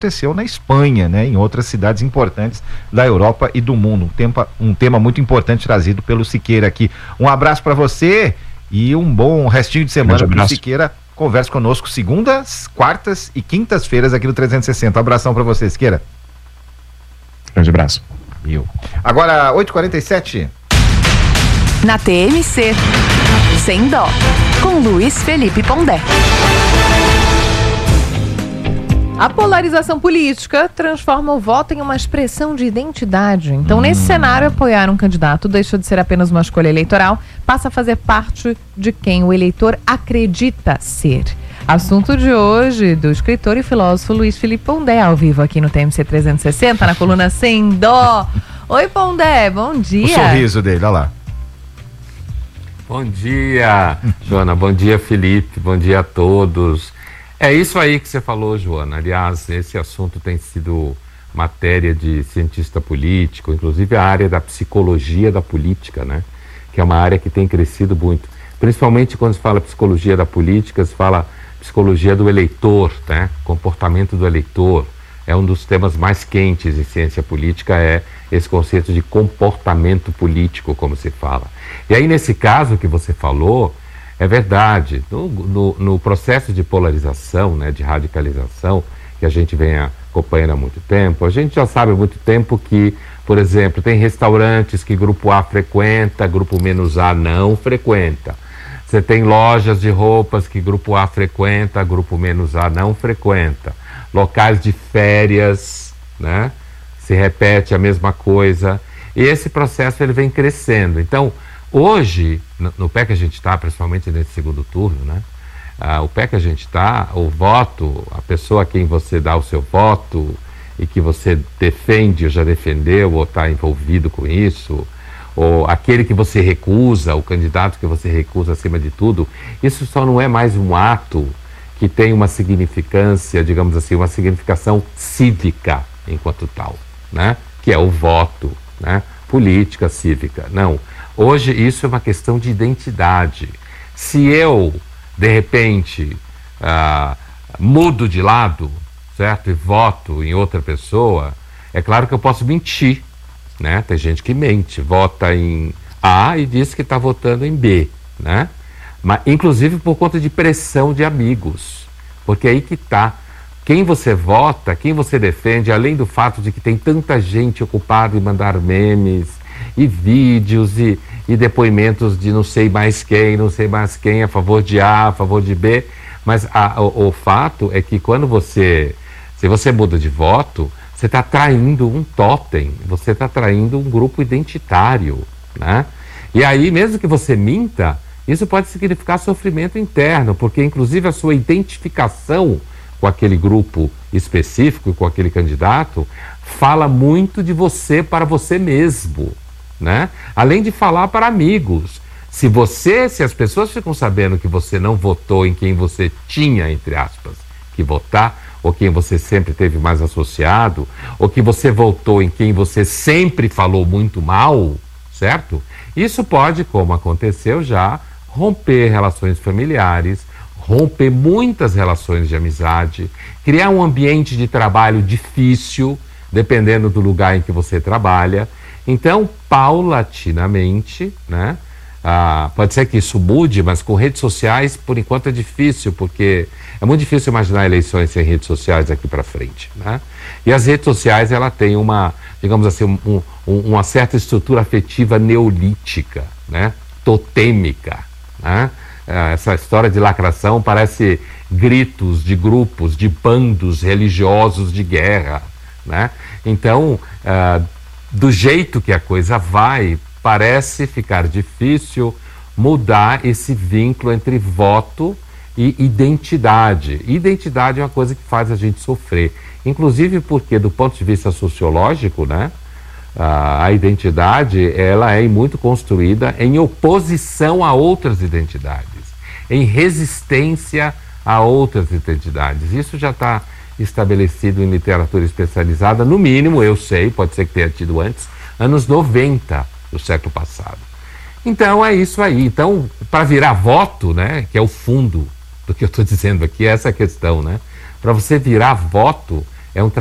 aconteceu na Espanha, né, em outras cidades importantes da Europa e do mundo. Um tema muito importante trazido pelo Siqueira aqui. Um abraço para você e um bom restinho de semana para o Siqueira. Converse conosco segundas, quartas e quintas-feiras aqui no 360. Um abração para você, Siqueira. Grande abraço. Agora, 8h47. Na TMC, Sem Dó, com Luiz Felipe Pondé. A polarização política transforma o voto em uma expressão de identidade. Então, nesse cenário, apoiar um candidato deixa de ser apenas uma escolha eleitoral, passa a fazer parte de quem o eleitor acredita ser. Assunto de hoje do escritor e filósofo Luiz Felipe Pondé, ao vivo aqui no TMC 360, na coluna Sem Dó. Oi, Pondé, bom dia. O sorriso dele, olha lá. Bom dia, Joana, bom dia, Felipe, bom dia a todos. É isso aí que você falou, Joana. Aliás, esse assunto tem sido matéria de cientista político, inclusive a área da psicologia da política, né? Que é uma área que tem crescido muito. Principalmente quando se fala psicologia da política, se fala psicologia do eleitor, né? Comportamento do eleitor. É um dos temas mais quentes em ciência política, é esse conceito de comportamento político, como se fala. E aí, nesse caso que você falou, é verdade, no processo de polarização, né, de radicalização, que a gente vem acompanhando há muito tempo, a gente já sabe há muito tempo que, por exemplo, tem restaurantes que grupo A frequenta, grupo menos A não frequenta. Você tem lojas de roupas que grupo A frequenta, grupo menos A não frequenta. Locais de férias, né, se repete a mesma coisa. E esse processo ele vem crescendo. Então, hoje, no pé que a gente está, principalmente nesse segundo turno, né? O pé que a gente está, o voto, a pessoa a quem você dá o seu voto e que você defende ou já defendeu ou está envolvido com isso, ou aquele que você recusa, o candidato que você recusa acima de tudo, isso só não é mais um ato que tem uma significância, digamos assim, uma significação cívica enquanto tal, né? Que é o voto, né? Política cívica. Não. Hoje isso é uma questão de identidade. Se eu, de repente, mudo de lado, certo? E voto em outra pessoa, é claro que eu posso mentir, né? Tem gente que mente, vota em A e diz que está votando em B, né? Mas, inclusive por conta de pressão de amigos, porque é aí que está. Quem você vota, quem você defende, além do fato de que tem tanta gente ocupada em mandar memes e vídeos e depoimentos de não sei mais quem, a favor de A, a favor de B, mas o fato é que se você muda de voto, você está traindo um totem, você está traindo um grupo identitário, né? E aí, mesmo que você minta, isso pode significar sofrimento interno, porque inclusive a sua identificação com aquele grupo específico, com aquele candidato, fala muito de você para você mesmo, né? Além de falar para amigos. Se as pessoas ficam sabendo que você não votou em quem você tinha, entre aspas, que votar, ou quem você sempre teve mais associado, ou que você votou em quem você sempre falou muito mal, certo? Isso pode, como aconteceu já, romper relações familiares, romper muitas relações de amizade, criar um ambiente de trabalho difícil, dependendo do lugar em que você trabalha. Então, paulatinamente, né? Pode ser que isso mude, mas com redes sociais, por enquanto, é difícil, porque é muito difícil imaginar eleições sem redes sociais daqui para frente, né? E as redes sociais, ela tem uma, digamos assim, uma certa estrutura afetiva neolítica, né? Totêmica, né? Essa história de lacração parece gritos de grupos, de bandos religiosos de guerra, né? Então, do jeito que a coisa vai, parece ficar difícil mudar esse vínculo entre voto e identidade. Identidade é uma coisa que faz a gente sofrer, inclusive porque, do ponto de vista sociológico, né, a identidade, ela é muito construída em oposição a outras identidades, em resistência a outras identidades. Isso já está estabelecido em literatura especializada, no mínimo, eu sei, pode ser que tenha tido antes, anos 90 do século passado. Então é isso aí. Então, para virar voto, né, que é o fundo do que eu estou dizendo aqui, essa é a questão, né? Para você virar voto, É um